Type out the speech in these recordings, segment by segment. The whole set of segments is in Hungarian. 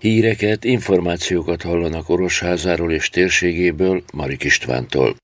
Híreket, információkat hallanak Orosházáról és térségéből Marik Istvántól.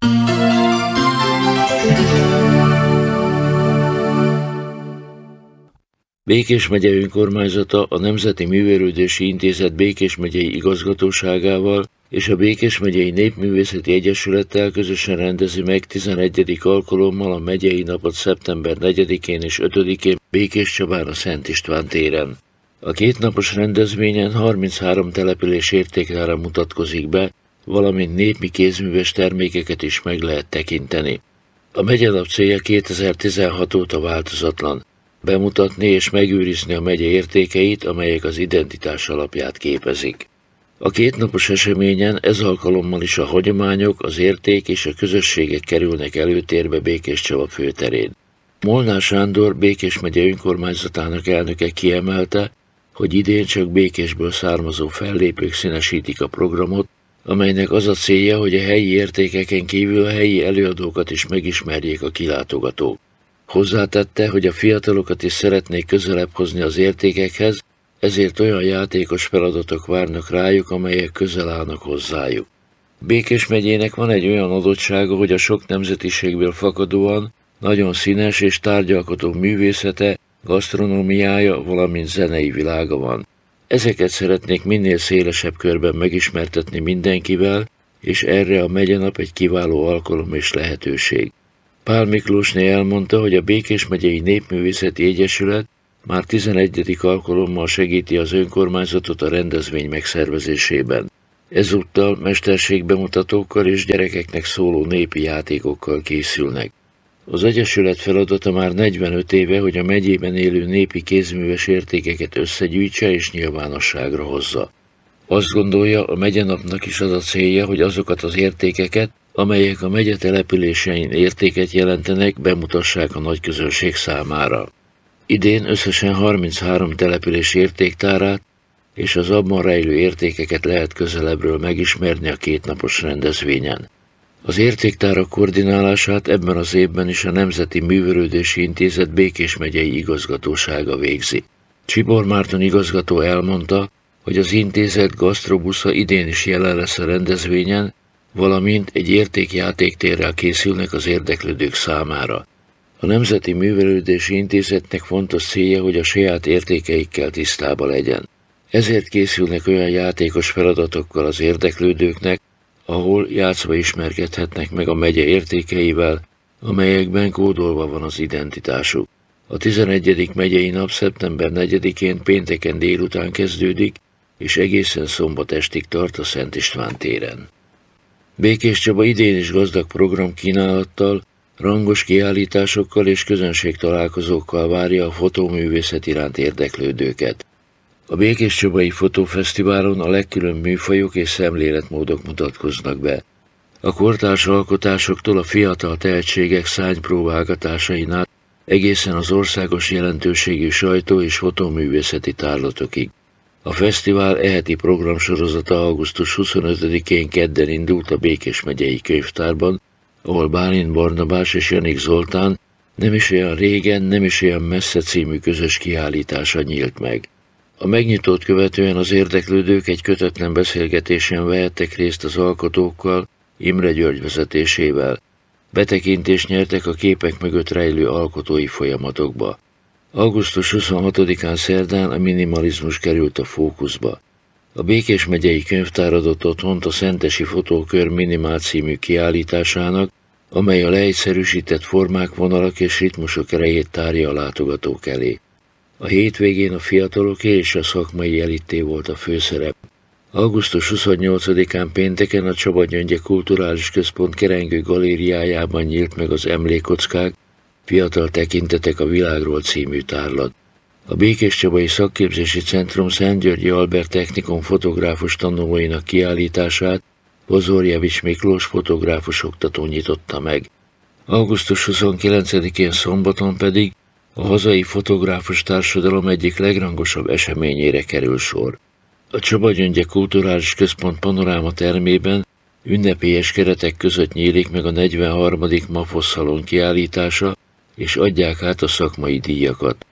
Békés megye önkormányzata a Nemzeti Művelődési Intézet Békés megyei igazgatóságával és a Békés megyei Népművészeti Egyesülettel közösen rendezi meg 11. alkalommal a megyei napot szeptember 4-én és 5-én Békéscsabán a Szent István téren. A kétnapos rendezvényen 33 település értéktára mutatkozik be, valamint népi kézműves termékeket is meg lehet tekinteni. A megyenap célja 2016 óta változatlan: bemutatni és megőrizni a megye értékeit, amelyek az identitás alapját képezik. A kétnapos eseményen ez alkalommal is a hagyományok, az érték és a közösségek kerülnek előtérbe Békéscsaba főterén. Molnár Sándor, Békés megye önkormányzatának elnöke kiemelte, hogy idén csak Békésből származó fellépők színesítik a programot, amelynek az a célja, hogy a helyi értékeken kívül a helyi előadókat is megismerjék a kilátogatók. Hozzátette, hogy a fiatalokat is szeretnék közelebb hozni az értékekhez, ezért olyan játékos feladatok várnak rájuk, amelyek közel állnak hozzájuk. Békés megyének van egy olyan adottsága, hogy a sok nemzetiségből fakadóan nagyon színes és tárgyalkotó művészete, gasztronómiája, valamint zenei világa van. Ezeket szeretnék minél szélesebb körben megismertetni mindenkivel, és erre a megyenap egy kiváló alkalom és lehetőség. Pál Miklósné elmondta, hogy a Békés megyei Népművészeti Egyesület már 11. alkalommal segíti az önkormányzatot a rendezvény megszervezésében. Ezúttal mesterségbemutatókkal és gyerekeknek szóló népi játékokkal készülnek. Az egyesület feladata már 45 éve, hogy a megyében élő népi kézműves értékeket összegyűjtse és nyilvánosságra hozza. Azt gondolja, a megyenapnak is az a célja, hogy azokat az értékeket, amelyek a megye településein értéket jelentenek, bemutassák a nagyközönség számára. Idén összesen 33 település értéktárát és az abban rejlő értékeket lehet közelebbről megismerni a kétnapos rendezvényen. Az értéktárak koordinálását ebben az évben is a Nemzeti Művelődési Intézet Békés megyei igazgatósága végzi. Csibor Márton igazgató elmondta, hogy az intézet gasztrobusza idén is jelen lesz a rendezvényen, valamint egy értékjátéktérrel készülnek az érdeklődők számára. A Nemzeti Művelődési Intézetnek fontos célja, hogy a saját értékeikkel tisztában legyen. Ezért készülnek olyan játékos feladatokkal az érdeklődőknek, ahol játszva ismerkedhetnek meg a megye értékeivel, amelyekben kódolva van az identitásuk. A 11. megyei nap szeptember 4-én pénteken délután kezdődik, és egészen szombat estig tart a Szent István téren. Békéscsaba idén is gazdag programkínálattal, rangos kiállításokkal és közönségtalálkozókkal várja a fotóművészet iránt érdeklődőket. A Békéscsabai Fotófesztiválon a legkülönbözőbb műfajok és szemléletmódok mutatkoznak be. A kortárs alkotásoktól a fiatal tehetségek szárnypróbálgatásai át egészen az országos jelentőségű sajtó- és fotóművészeti tárlatokig. A fesztivál eheti programsorozata augusztus 25-én kedden indult a Békés megyei könyvtárban, ahol Bálint Barnabás és Janik Zoltán Nem is olyan régen, nem is olyan messze című közös kiállítása nyílt meg. A megnyitót követően az érdeklődők egy kötetlen beszélgetésen vehettek részt az alkotókkal, Imre György vezetésével. Betekintést nyertek a képek mögött rejlő alkotói folyamatokba. Augusztus 26-án szerdán a minimalizmus került a fókuszba. A Békés megyei könyvtár adott otthont a Szentesi Fotókör Minimál című kiállításának, amely a leegyszerűsített formák, vonalak és ritmusok erejét tárja a látogatók elé. A hétvégén a fiataloké és a szakmai elitté volt a főszerep. Augusztus 28-án pénteken a Csaba Gyöngye Kulturális Központ Kerengő galériájában nyílt meg az Emlékkockák, Fiatal tekintetek a világról című tárlat. A Békéscsabai Szakképzési Centrum Szentgyörgyi Albert Technikon fotográfus tanulóinak kiállítását Bozorjevics Miklós fotográfus oktató nyitotta meg. Augusztus 29-én szombaton pedig a hazai fotográfus társadalom egyik legrangosabb eseményére kerül sor. A Csaba Gyöngye Kulturális Központ panoráma termében ünnepélyes keretek között nyílik meg a 43. MAFOS szalon kiállítása, és adják át a szakmai díjakat.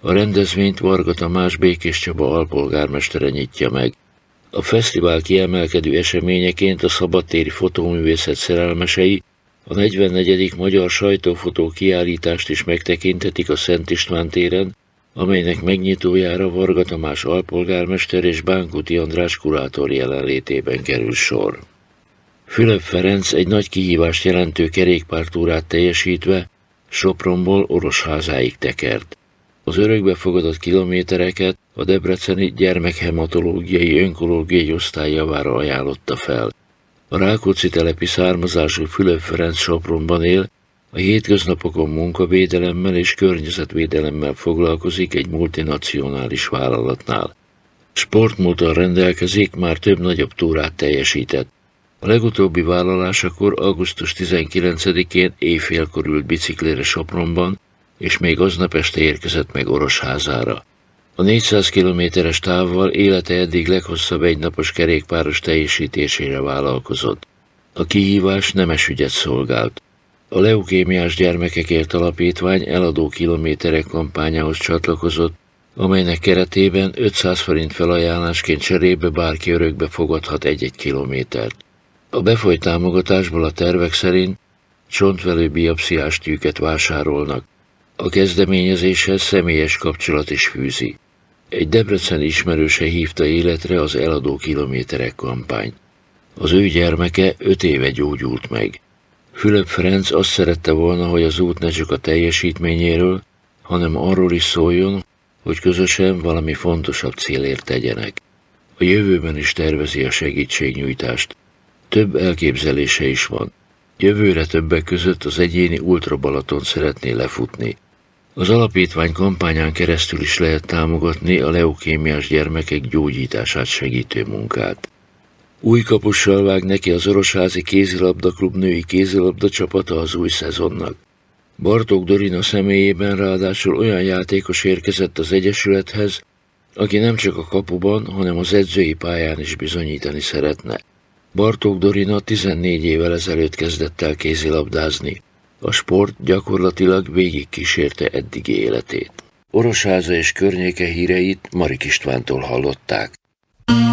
A rendezvényt Varga Tamás Békés Csaba alpolgármestere nyitja meg. A fesztivál kiemelkedő eseményeként a szabadtéri fotóművészet szerelmesei a 44. Magyar Sajtófotó kiállítást is megtekinthetik a Szent István téren, amelynek megnyitójára Varga Tamás alpolgármester és Bánkuti András kurátor jelenlétében kerül sor. Fülöp Ferenc egy nagy kihívást jelentő kerékpártúrát teljesítve Sopronból Orosházáig tekert. Az örökbefogadott kilométereket a debreceni gyermekhematológiai önkológiai osztály javára ajánlotta fel. A Rákóczi telepi származású Fülöp Ferenc Sopronban él, a hétköznapokon munkavédelemmel és környezetvédelemmel foglalkozik egy multinacionális vállalatnál. Sportmúlttal rendelkezik, már több nagyobb túrát teljesített. A legutóbbi vállalásakor augusztus 19-én éjfélkor ült biciklire Sopronban, és még aznap este érkezett meg Orosházára. A 400 kilométeres távval élete eddig leghosszabb egynapos kerékpáros teljesítésére vállalkozott. A kihívás nemes ügyet szolgált. A Leukémiás Gyermekekért Alapítvány eladó kilométerek kampányához csatlakozott, amelynek keretében 500 forint felajánlásként cserébe bárki örökbe fogadhat egy-egy kilométert. A befolyt támogatásból a tervek szerint csontvelő biopsziás tűket vásárolnak. A kezdeményezéshez személyes kapcsolat is fűzi. Egy debreceni ismerőse hívta életre az eladó kilométerek kampányt. Az ő gyermeke 5 éve gyógyult meg. Fülöp Ferenc azt szerette volna, hogy az út ne csak a teljesítményéről, hanem arról is szóljon, hogy közösen valami fontosabb célért tegyenek. A jövőben is tervezi a segítségnyújtást. Több elképzelése is van. Jövőre többek között az egyéni Ultra Balaton szeretné lefutni. Az alapítvány kampányán keresztül is lehet támogatni a leukémiás gyermekek gyógyítását segítő munkát. Új kapussal vág neki az Orosházi Kézilabdaklub női kézilabda csapata az új szezonnak. Bartók Dorina személyében ráadásul olyan játékos érkezett az egyesülethez, aki nem csak a kapuban, hanem az edzői pályán is bizonyítani szeretne. Bartók Dorina 14 évvel ezelőtt kezdett el kézilabdázni. A sport gyakorlatilag végig kísérte eddigi életét. Orosháza és környéke híreit Marik Istvántól hallották.